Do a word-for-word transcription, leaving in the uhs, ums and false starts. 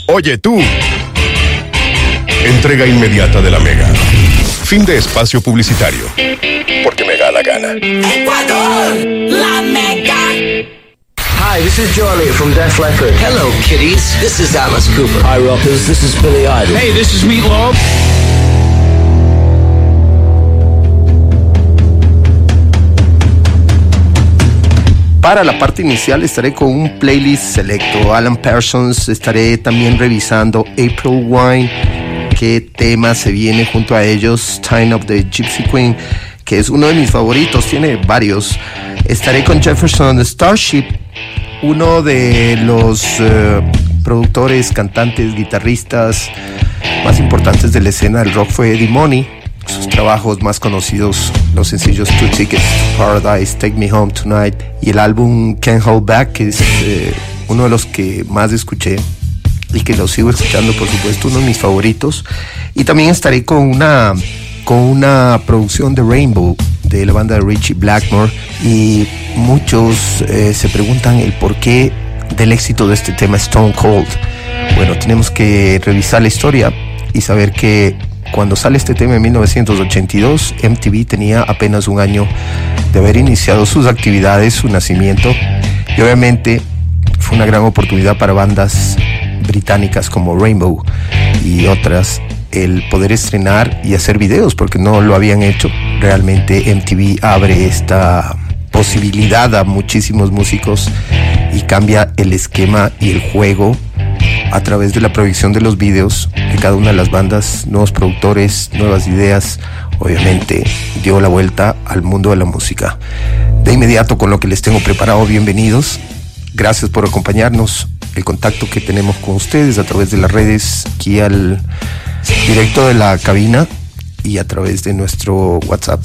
Oye tú. Entrega inmediata de la Mega. Fin de espacio publicitario. Porque me da la gana. Ecuador, la Mega. Hi, this is Charlie from Def Leppard. Hello, kiddies. This is Alice Cooper. Hi, rockers. This is Billy Idol. Hey, this is Meatloaf. Para la parte inicial estaré con un playlist selecto. Alan Parsons, estaré también revisando April Wine, qué tema se viene junto a ellos, Time of the Gypsy Queen, que es uno de mis favoritos, tiene varios. Estaré con Jefferson Starship, uno de los uh, productores, cantantes, guitarristas más importantes de la escena del rock fue Eddie Money. Sus trabajos más conocidos, los sencillos Two Tickets to Paradise, Take Me Home Tonight y el álbum Can't Hold Back, que es eh, uno de los que más escuché y que lo sigo escuchando, por supuesto, uno de mis favoritos. Y también estaré con una, con una producción de Rainbow, de la banda de Richie Blackmore, y muchos eh, se preguntan el porqué del éxito de este tema Stone Cold. Bueno, tenemos que revisar la historia y saber que cuando sale este tema en mil novecientos ochenta y dos, M T V tenía apenas un año de haber iniciado sus actividades, su nacimiento, y obviamente fue una gran oportunidad para bandas británicas como Rainbow y otras el poder estrenar y hacer videos, porque no lo habían hecho. Realmente M T V abre esta posibilidad a muchísimos músicos y cambia el esquema y el juego a través de la proyección de los videos de cada una de las bandas, nuevos productores, nuevas ideas. Obviamente dio la vuelta al mundo de la música. De inmediato con lo que les tengo preparado, bienvenidos. Gracias por acompañarnos. El contacto que tenemos con ustedes a través de las redes, aquí al directo de la cabina y a través de nuestro WhatsApp